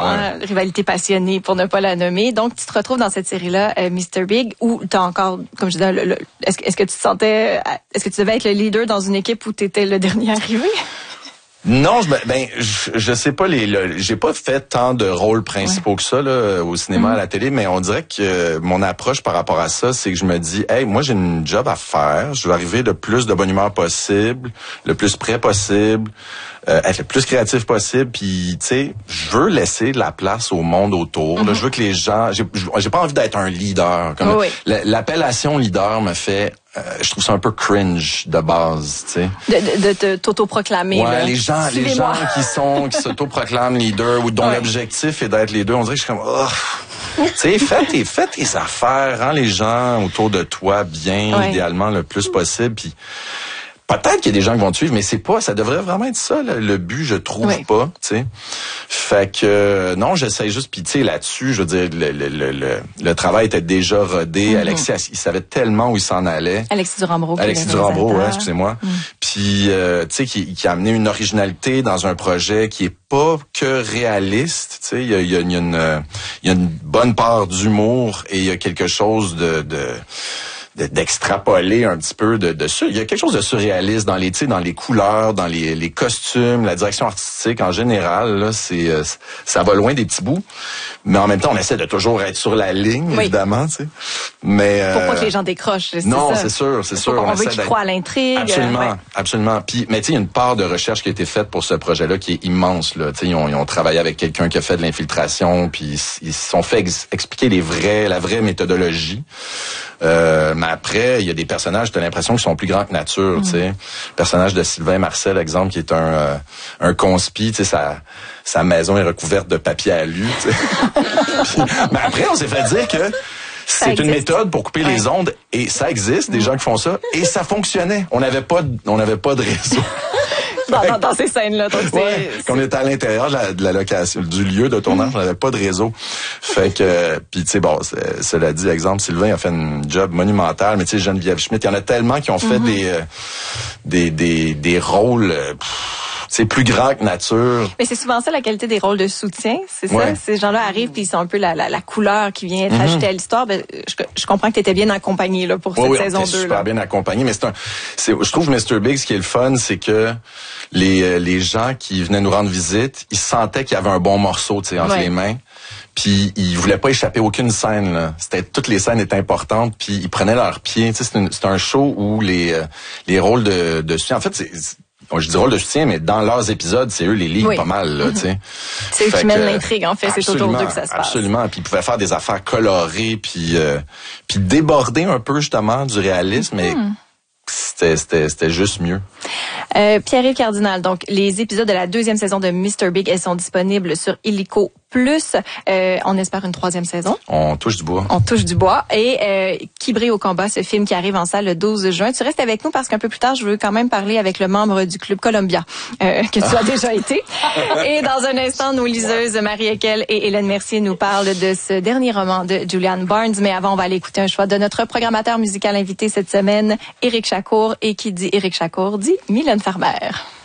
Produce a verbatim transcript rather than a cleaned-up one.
hein, rivalité passionnée pour ne pas la nommer. Donc, tu te retrouves dans cette série-là, euh, mister Big, où t'as encore, comme je disais, le, le, est-ce, est-ce que tu te sentais, est-ce que tu devais être le leader dans une équipe où t'étais le dernier arrivé? Non, je, ben, je, je sais pas les, le, j'ai pas fait tant de rôles principaux ouais. que ça là au cinéma, mm-hmm. à la télé, mais on dirait que euh, mon approche par rapport à ça, c'est que je me dis, hey, moi j'ai une job à faire, je veux arriver le plus de bonne humeur possible, le plus près possible, euh, être le plus créatif possible, puis tu sais, je veux laisser de la place au monde autour. Mm-hmm. Là, je veux que les gens, j'ai, j'ai pas envie d'être un leader. Comme oh, oui. l'appellation leader me fait. Euh, je trouve ça un peu cringe de base, tu sais. De, de, de, de t'auto-proclamer. Ouais, là. les gens, les gens qui sont, qui s'auto-proclament leader ou dont ouais. l'objectif est d'être leader, on dirait que je suis comme, oh. Tu sais, fais tes, fais tes affaires, rends les gens autour de toi bien, ouais. idéalement le plus possible, puis peut-être qu'il y a des gens qui vont te suivre, mais c'est pas, ça devrait vraiment être ça, le, le but, je trouve oui. pas, tu sais. Fait que, non, j'essaie juste, puis tu sais, là-dessus, je veux dire, le, le, le, le, le travail était déjà rodé. Mm-hmm. Alexis, il savait tellement où il s'en allait. Alexis Durand-Brault. Alexis Durand-Brault, ouais, excusez-moi. Mm. Puis, euh, tu sais, qui, qui a amené une originalité dans un projet qui est pas que réaliste, tu sais, il y a, il y a, il y a une, il y a une bonne part d'humour et il y a quelque chose de, de d'extrapoler un petit peu de, de ça. Il y a quelque chose de surréaliste dans les, tu sais, dans les couleurs, dans les, les costumes, la direction artistique en général. Là, c'est, ça va loin des petits bouts, mais en même temps, on essaie de toujours être sur la ligne, oui. évidemment, tu sais. Mais pour pas que les gens décrochent. C'est non, ça. c'est sûr, c'est sûr. On, on veut qu'ils croient à l'intrigue. Absolument, ouais. absolument. Puis, mais tu sais, il y a une part de recherche qui a été faite pour ce projet-là qui est immense. Là, tu sais, ils ont, ils ont travaillé avec quelqu'un qui a fait de l'infiltration, puis ils se sont fait ex- expliquer les vrais, la vraie méthodologie. Euh, mais après, il y a des personnages, t'as l'impression qu'ils sont plus grands que nature, mmh. tu sais. Le personnage de Sylvain Marcel, exemple, qui est un euh, un conspi, tu sais, sa sa maison est recouverte de papier alu, tu sais. Puis, mais après, on s'est fait dire que c'est une méthode pour couper ouais. les ondes et ça existe, des mmh. gens qui font ça et ça fonctionnait. On n'avait pas de, on n'avait pas de réseau. Dans, dans, dans ces scènes-là. Donc c'est, ouais, c'est... Quand on était à l'intérieur de la, de la location, du lieu de tournage, on n'avait pas de réseau. Fait que, puis tu sais, bon, cela dit, exemple, Sylvain a fait un job monumental, mais tu sais, Geneviève Schmidt, il y en a tellement qui ont fait mm-hmm. des, euh, des, des, des rôles, euh, c'est plus grand que nature. Mais c'est souvent ça la qualité des rôles de soutien, c'est ouais. ça? Ces gens-là arrivent puis ils sont un peu la, la, la couleur qui vient être mm-hmm. ajoutée à l'histoire. Ben, je, je comprends que tu étais bien accompagné là, pour ouais, cette oui, saison deux. Oui, super là. bien accompagné, mais c'est un, c'est, je trouve mister Big, ce qui est le fun, c'est que les, les gens qui venaient nous rendre visite, ils sentaient qu'il y avait un bon morceau, tu sais, entre ouais. les mains. Puis ils voulaient pas échapper à aucune scène. Là. C'était toutes les scènes étaient importantes. Puis ils prenaient leurs pieds. Tu sais, c'est, une, c'est un show où les euh, les rôles de, de soutien. En fait, c'est, c'est je dis rôle de soutien, mais dans leurs épisodes, c'est eux les liguent oui. pas mal. Là, mm-hmm. tu sais. C'est eux qui mènent l'intrigue. En fait, c'est autour d'eux que ça se passe. Absolument. Puis ils pouvaient faire des affaires colorées, puis euh, puis déborder un peu justement du réalisme, mm-hmm. mais c'était c'était c'était juste mieux. Euh, Pierre-Yves Cardinal, donc les épisodes de la deuxième saison de mister Big, elles sont disponibles sur Illico Plus. Euh, on espère une troisième saison. On touche du bois. On touche du bois. Et euh, Qui brille au combat, ce film qui arrive en salle le douze juin. Tu restes avec nous parce qu'un peu plus tard, je veux quand même parler avec le membre du Club Columbia, euh, que tu as déjà été. Et dans un instant, nos liseuses Marie Ekel et Hélène Mercier nous parlent de ce dernier roman de Julian Barnes. Mais avant, on va aller écouter un choix de notre programmateur musical invité cette semaine, Éric Chacour. Et qui dit Éric Chacour dit Mylène Farmer.